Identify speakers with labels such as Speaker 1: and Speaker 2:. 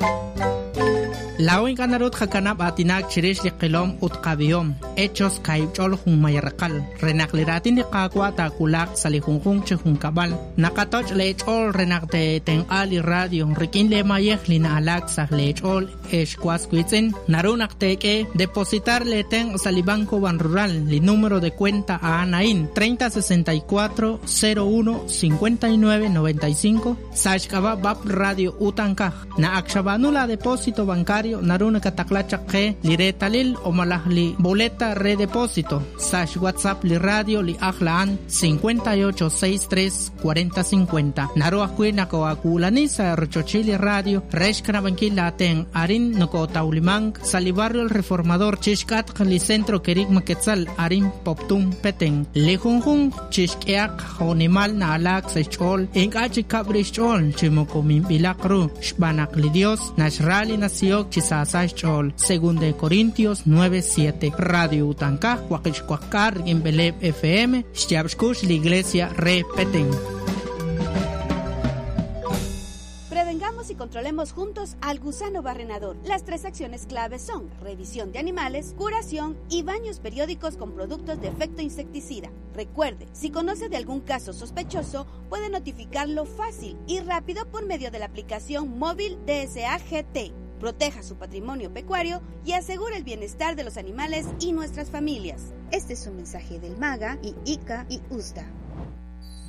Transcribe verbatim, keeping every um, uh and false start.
Speaker 1: Lawin kanarut hakanap atinak chirish liqilom utqabiom hechos kaibchol jun mayarqal renakliratin de qaqwa ta kulak salihunjun chejun kabal nakatoch lechol renakte ten ali radio rikin le mayej lina alak sa lechol eshkwas kwitzen narunaqteke depositar le ten salibanco ban rural li número de cuenta a anain treinta sesenta y cuatro cero uno cincuenta y nueve noventa y cinco sashkaba bab radio utankaj na akshabanula depósito bancario naruna kataklachaqe li retalil o malahli boleta redepósito sash WhatsApp li radio li ahlaan cincuenta y ocho sesenta y tres cuarenta cincuenta naru akwina ko akulani sa rochochili radio reshkana bankila ten arin noko taulimang salibarrio el reformador chishkat li centro kerik maketzal arin poptum peten lejunjun chishkeak honimal na alak sechol en achi kabrichol chimokomin bilakru shbanak li dios nashrali nasiok chisasach chol según de Corintios nueve siete radio utankaj huaquichcuacar en Beleb F M Xtiabshkush la iglesia repeten.
Speaker 2: Prevengamos y controlemos juntos al gusano barrenador. Las tres acciones claves son revisión de animales, curación y baños periódicos con productos de efecto insecticida. Recuerde, si conoce de algún caso sospechoso, puede notificarlo fácil y rápido por medio de la aplicación móvil D S A G T. Proteja su patrimonio pecuario y asegure el bienestar de los animales y nuestras familias. Este es un mensaje del MAGA y I C A y U S D A.